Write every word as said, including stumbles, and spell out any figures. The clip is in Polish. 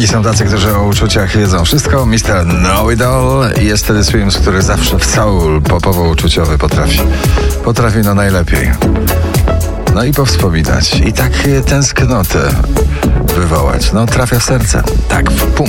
I są tacy, którzy o uczuciach wiedzą wszystko. mister Know It All jest Teddy Swims, który zawsze w soul popowo-uczuciowy potrafi. Potrafi no najlepiej. No i powspominać. I tak tęsknotę wywołać. No trafia w serce. Tak, w punkt.